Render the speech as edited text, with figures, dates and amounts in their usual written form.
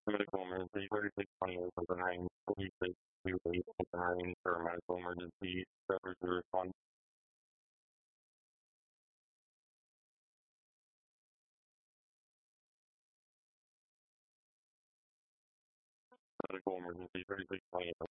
Medical emergency, 3620 police station, 2829 for medical emergency, service to respond. Medical emergency, 3620.